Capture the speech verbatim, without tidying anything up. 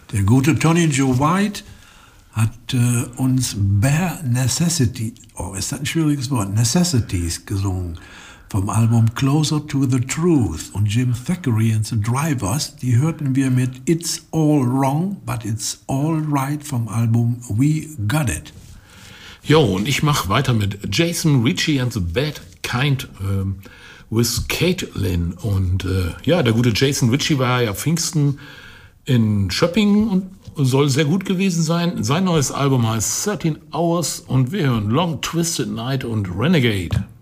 Der gute Tony Joe White hat äh, uns Bare Necessity, oh, ist das ein schwieriges Wort, Necessities gesungen vom Album Closer to the Truth. Und Jim Thackeray and the Drivers, die hörten wir mit It's All Wrong, but It's All Right vom Album We Got It. Jo, und ich mache weiter mit Jason Ritchie and the Bad Kind ähm, with Caitlin. Und äh, ja, der gute Jason Ritchie war ja Pfingsten in Schöppingen und soll sehr gut gewesen sein. Sein neues Album heißt thirteen Hours und wir hören Long Twisted Night und Renegade.